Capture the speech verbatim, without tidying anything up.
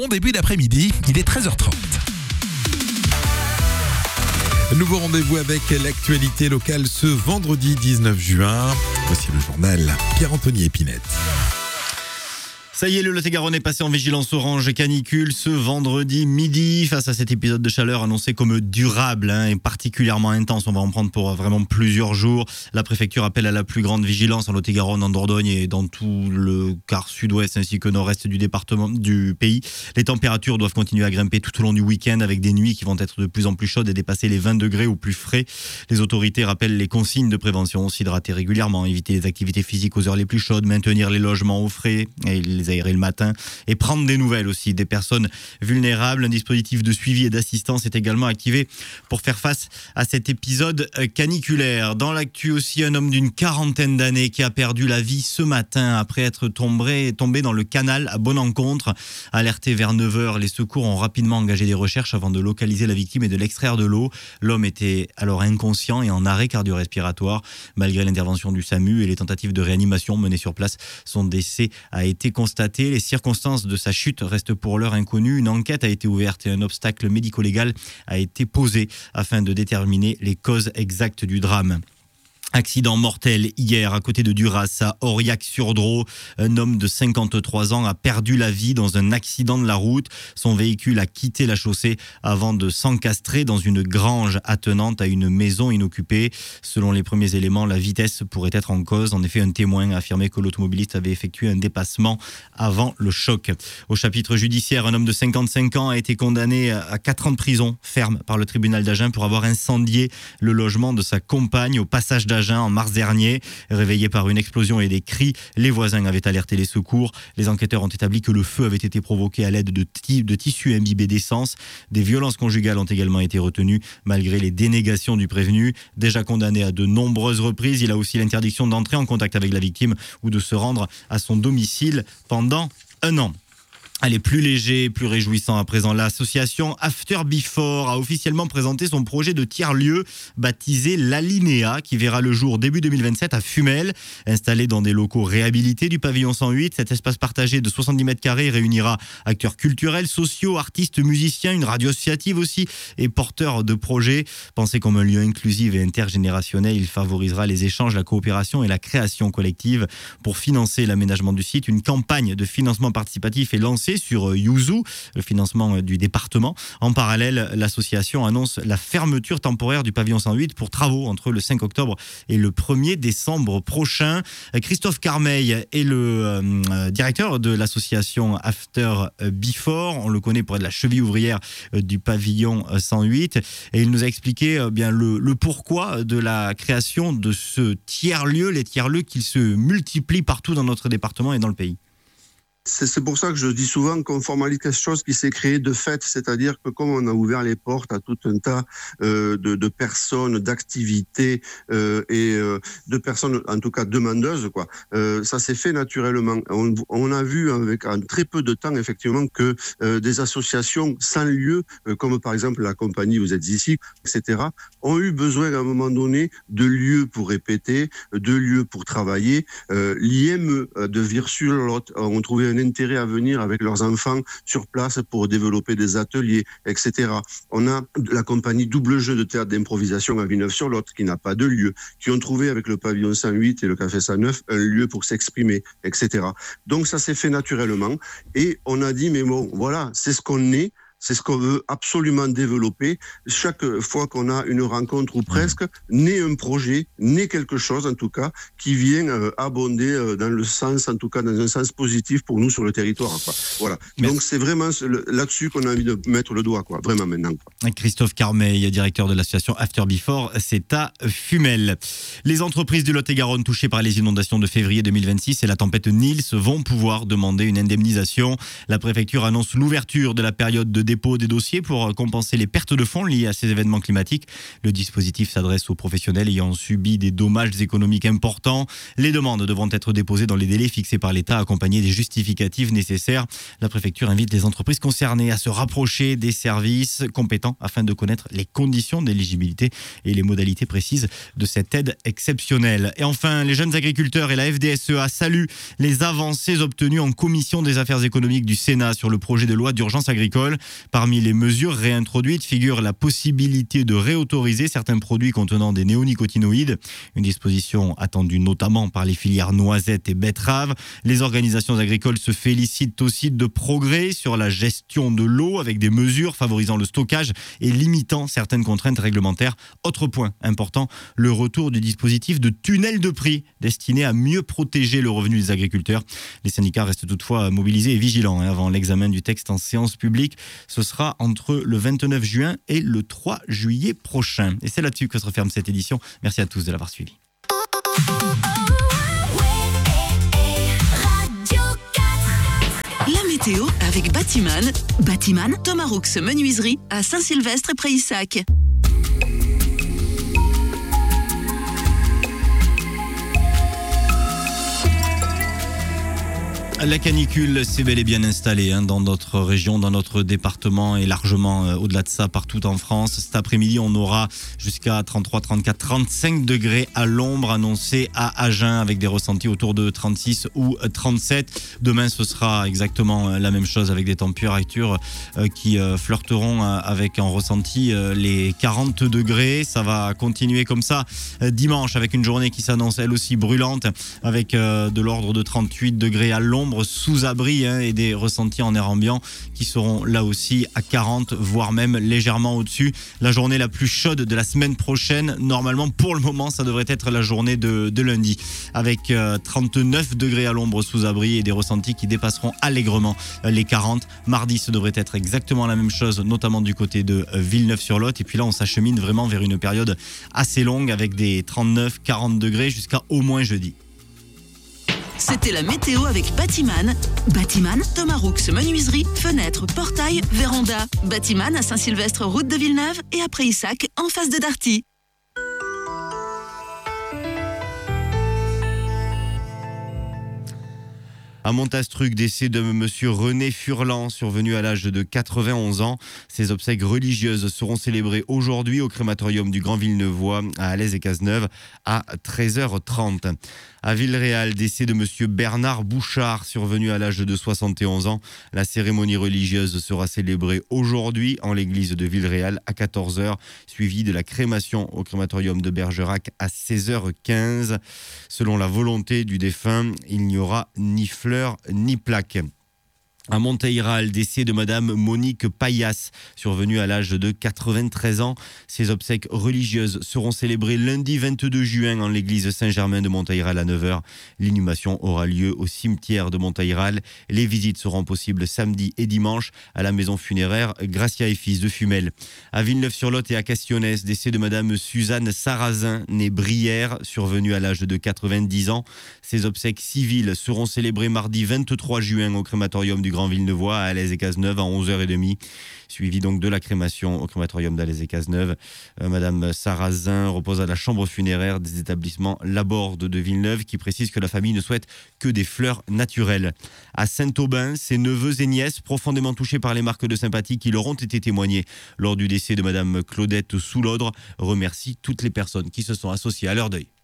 bon début d'après-midi, il est treize heures trente. Nouveau rendez-vous avec l'actualité locale ce vendredi dix-neuf juin. Voici le journal Pierre-Anthony Épinette. Ça y est, le Lot-et-Garonne est passé en vigilance orange canicule ce vendredi midi. Face à cet épisode de chaleur annoncé comme durable hein, et particulièrement intense, on va en prendre pour vraiment plusieurs jours. La préfecture appelle à la plus grande vigilance en Lot-et-Garonne, en Dordogne et dans tout le quart sud-ouest ainsi que nord-est du département du pays. Les températures doivent continuer à grimper tout au long du week-end avec des nuits qui vont être de plus en plus chaudes et dépasser les vingt degrés ou plus frais. Les autorités rappellent les consignes de prévention, s'hydrater régulièrement, éviter les activités physiques aux heures les plus chaudes, maintenir les logements au frais et les aérer le matin et prendre des nouvelles aussi des personnes vulnérables. Un dispositif de suivi et d'assistance est également activé pour faire face à cet épisode caniculaire. Dans l'actu aussi, un homme d'une quarantaine d'années qui a perdu la vie ce matin après être tombé, tombé dans le canal à Bonencontre. Alerté vers neuf heures, les secours ont rapidement engagé des recherches avant de localiser la victime et de l'extraire de l'eau. L'homme était alors inconscient et en arrêt cardio-respiratoire. Malgré l'intervention du SAMU et les tentatives de réanimation menées sur place, son décès a été constaté. Les circonstances de sa chute restent pour l'heure inconnues. Une enquête a été ouverte et un obstacle médico-légal a été posé afin de déterminer les causes exactes du drame. Accident mortel hier à côté de Duras, à Aurillac-sur-Dros. Un homme de cinquante-trois ans a perdu la vie dans un accident de la route. Son véhicule a quitté la chaussée avant de s'encastrer dans une grange attenante à une maison inoccupée. Selon les premiers éléments, la vitesse pourrait être en cause. En effet, un témoin a affirmé que l'automobiliste avait effectué un dépassement avant le choc. Au chapitre judiciaire, un homme de cinquante-cinq ans a été condamné à quatre ans de prison ferme par le tribunal d'Agen pour avoir incendié le logement de sa compagne au passage d'Agen en mars dernier. Réveillé par une explosion et des cris, les voisins avaient alerté les secours. Les enquêteurs ont établi que le feu avait été provoqué à l'aide de, t- de tissus imbibés d'essence. Des violences conjugales ont également été retenues malgré les dénégations du prévenu. Déjà condamné à de nombreuses reprises, il a aussi l'interdiction d'entrer en contact avec la victime ou de se rendre à son domicile pendant un an. Allez, plus léger, plus réjouissant à présent. L'association After Before a officiellement présenté son projet de tiers-lieu baptisé l'Alinéa qui verra le jour début deux mille vingt-sept à Fumel. Installé dans des locaux réhabilités du pavillon cent huit, cet espace partagé de soixante-dix mètres carrés réunira acteurs culturels, sociaux, artistes, musiciens, une radio associative aussi et porteurs de projets. Pensé comme un lieu inclusif et intergénérationnel, il favorisera les échanges, la coopération et la création collective. Pour financer l'aménagement du site, une campagne de financement participatif est lancée sur Yuzu, le financement du département. En parallèle, l'association annonce la fermeture temporaire du pavillon cent huit pour travaux entre le cinq octobre et le premier décembre prochain. Christophe Carmeil est le euh, directeur de l'association After Before. On le connaît pour être la cheville ouvrière du pavillon cent huit et il nous a expliqué euh, bien le, le pourquoi de la création de ce tiers-lieu, les tiers-lieux qui se multiplient partout dans notre département et dans le pays. C'est, c'est pour ça que je dis souvent qu'on formalise quelque chose qui s'est créé de fait, c'est-à-dire que comme on a ouvert les portes à tout un tas euh, de, de personnes, d'activités euh, et euh, de personnes, en tout cas demandeuses, quoi, euh, ça s'est fait naturellement. On, on a vu avec en très peu de temps effectivement que euh, des associations sans lieu, euh, comme par exemple la compagnie Vous êtes ici, et cetera, ont eu besoin à un moment donné de lieux pour répéter, de lieux pour travailler. Euh, L'I M E de Vieux-sur-Lot ont trouvé un intérêt à venir avec leurs enfants sur place pour développer des ateliers, et cetera. On a la compagnie Double Jeu de théâtre d'improvisation à Villeneuve-sur-Lot qui n'a pas de lieu, qui ont trouvé avec le pavillon cent huit et le café cent neuf un lieu pour s'exprimer, et cetera. Donc ça s'est fait naturellement et on a dit mais bon voilà, c'est ce qu'on est. C'est ce qu'on veut absolument développer. Chaque fois qu'on a une rencontre ou presque, naît un projet, naît quelque chose en tout cas, qui vient euh, abonder euh, dans le sens, en tout cas dans un sens positif pour nous sur le territoire, quoi. Voilà. Merci. Donc c'est vraiment là-dessus qu'on a envie de mettre le doigt, quoi. Vraiment maintenant, quoi. Christophe Carmeil, directeur de l'association After Before, c'est à Fumel. Les entreprises du Lot-et-Garonne touchées par les inondations de février deux mille vingt-six et la tempête Nils vont pouvoir demander une indemnisation. La préfecture annonce l'ouverture de la période de dépôt dépôt des dossiers pour compenser les pertes de fonds liées à ces événements climatiques. Le dispositif s'adresse aux professionnels ayant subi des dommages économiques importants. Les demandes devront être déposées dans les délais fixés par l'État, accompagnées des justificatifs nécessaires. La préfecture invite les entreprises concernées à se rapprocher des services compétents afin de connaître les conditions d'éligibilité et les modalités précises de cette aide exceptionnelle. Et enfin, les jeunes agriculteurs et la F D S E A saluent les avancées obtenues en commission des affaires économiques du Sénat sur le projet de loi d'urgence agricole. Parmi les mesures réintroduites figure la possibilité de réautoriser certains produits contenant des néonicotinoïdes, une disposition attendue notamment par les filières noisettes et betteraves. Les organisations agricoles se félicitent aussi de progrès sur la gestion de l'eau avec des mesures favorisant le stockage et limitant certaines contraintes réglementaires. Autre point important, le retour du dispositif de tunnel de prix destiné à mieux protéger le revenu des agriculteurs. Les syndicats restent toutefois mobilisés et vigilants avant l'examen du texte en séance publique. Ce sera entre le vingt-neuf juin et le trois juillet prochain. Et c'est là-dessus que se referme cette édition. Merci à tous de l'avoir suivi. La météo avec Batiman. Batiman, Thomas Roux Menuiserie à Saint-Sylvestre et Prayssac. La canicule s'est bel et bien installée hein, dans notre région, dans notre département et largement euh, au-delà de ça partout en France. Cet après-midi, on aura jusqu'à trente-trois, trente-quatre, trente-cinq degrés à l'ombre annoncés à Agen avec des ressentis autour de trente-six ou trente-sept. Demain, ce sera exactement la même chose avec des températures euh, qui euh, flirteront euh, avec en ressenti euh, les quarante degrés. Ça va continuer comme ça euh, dimanche avec une journée qui s'annonce elle aussi brûlante avec euh, de l'ordre de trente-huit degrés à l'ombre. Sous abri hein, et des ressentis en air ambiant qui seront là aussi à quarante voire même légèrement au-dessus. La journée la plus chaude de la semaine prochaine, normalement pour le moment ça devrait être la journée de, de lundi avec euh, trente-neuf degrés à l'ombre sous abri et des ressentis qui dépasseront allègrement euh, les quarante. Mardi ce devrait être exactement la même chose, notamment du côté de euh, Villeneuve-sur-Lot, et puis là on s'achemine vraiment vers une période assez longue avec des trente-neuf quarante degrés jusqu'à au moins jeudi. C'était la météo avec Batiman. Batiman, Thomas Roux Menuiserie, fenêtres, portails, véranda. Batiman à Saint-Sylvestre, route de Villeneuve et à Prayssac, en face de Darty. À Montastruc, décès de monsieur René Furlan, survenu à l'âge de quatre-vingt-onze ans. Ses obsèques religieuses seront célébrées aujourd'hui au crématorium du Grand Villeneuvois à Alès et Cazeneuve à treize heures trente. À Villeréal, décès de monsieur Bernard Bouchard, survenu à l'âge de soixante et onze ans. La cérémonie religieuse sera célébrée aujourd'hui en l'église de Villeréal à quatorze heures, suivie de la crémation au crématorium de Bergerac à seize heures quinze. Selon la volonté du défunt, il n'y aura ni fleurs ni plaques. À Monteyral, décès de madame Monique Payas, survenue à l'âge de quatre-vingt-treize ans. Ses obsèques religieuses seront célébrées lundi vingt-deux juin en l'église Saint-Germain de Monteyral à neuf heures. L'inhumation aura lieu au cimetière de Monteyral. Les visites seront possibles samedi et dimanche à la maison funéraire Gracia et Fils de Fumel. À Villeneuve-sur-Lot et à Castillonnès, décès de madame Suzanne Sarrazin, née Brière, survenue à l'âge de quatre-vingt-dix ans. Ses obsèques civiles seront célébrées mardi vingt-trois juin au crématorium du Grand Villeneuvois à Alès et Cazeneuve à onze heures trente, suivi donc de la crémation au crématorium d'Alès et Cazeneuve. Euh, Madame Sarrazin repose à la chambre funéraire des établissements Laborde de Villeneuve, qui précise que la famille ne souhaite que des fleurs naturelles. À Saint-Aubin, ses neveux et nièces, profondément touchés par les marques de sympathie qui leur ont été témoignées lors du décès de Madame Claudette Soulodre, remercient toutes les personnes qui se sont associées à leur deuil.